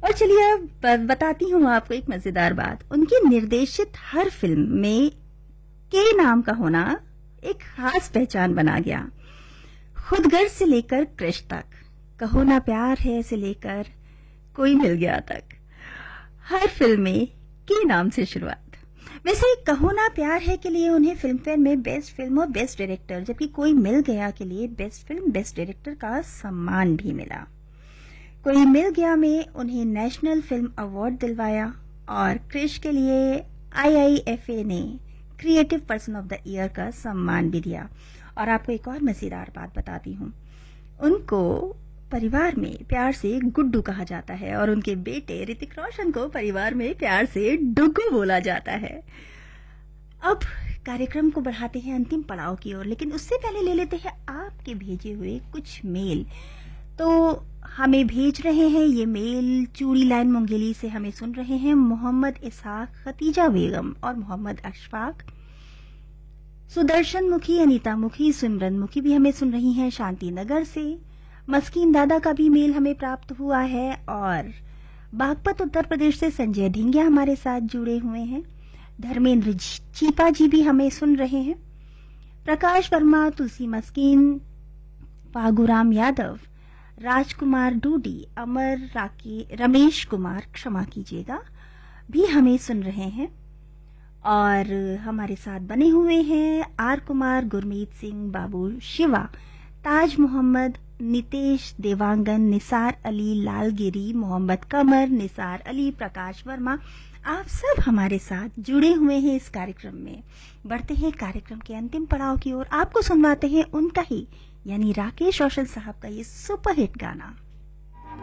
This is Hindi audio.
और चलिए अब बताती हूँ आपको एक मजेदार बात। उनकी निर्देशित हर फिल्म में के नाम का होना एक खास पहचान बना गया। खुदगर से लेकर कृष तक, कहो ना प्यार है से लेकर कोई मिल गया तक, हर फिल्म में के नाम से शुरुआत। वैसे कहो ना प्यार है के लिए उन्हें फिल्म फेयर में बेस्ट फिल्म और बेस्ट डायरेक्टर, जबकि कोई मिल गया के लिए बेस्ट फिल्म बेस्ट डायरेक्टर का सम्मान भी मिला। कोई मिल गया में उन्हें नेशनल फिल्म अवार्ड दिलवाया और कृष के लिए IIFA ने creative person of the year का सम्मान भी दिया। और आपको एक और मजेदार बात बताती हूँ, उनको परिवार में प्यार से गुड्डू कहा जाता है और उनके बेटे ऋतिक रोशन को परिवार में प्यार से डुग्गू बोला जाता है। अब कार्यक्रम को बढ़ाते हैं अंतिम पड़ाव की ओर, लेकिन उससे पहले ले लेते हैं आपके भेजे हुए कुछ मेल। तो हमें भेज रहे हैं ये मेल, चूड़ी लाइन मुंगेली से हमें सुन रहे हैं मोहम्मद इसहाक, खतीजा बेगम और मोहम्मद अशफाक। सुदर्शन मुखी, अनीता मुखी, सिमरन मुखी भी हमें सुन रही हैं शांति नगर से। मस्कीन दादा का भी मेल हमें प्राप्त हुआ है और बागपत उत्तर प्रदेश से संजय ढिंगिया हमारे साथ जुड़े हुए हैं। धर्मेंद्र चीपा जी भी हमें सुन रहे हैं। प्रकाश वर्मा, तुलसी मस्कीन, पागुराम यादव, राजकुमार डूडी, अमर रमेश कुमार, क्षमा कीजिएगा, भी हमें सुन रहे हैं। और हमारे साथ बने हुए हैं आर कुमार, गुरमीत सिंह, बाबू शिवा, ताज मोहम्मद, नितेश, देवांगन, निसार अली, लालगिरी, मोहम्मद कमर, निसार अली, प्रकाश वर्मा। आप सब हमारे साथ जुड़े हुए हैं इस कार्यक्रम में। बढ़ते हैं कार्यक्रम के अंतिम पड़ाव की ओर। आपको सुनवाते हैं उनका ही यानी राकेश रोशन साहब का ये सुपरहिट गाना।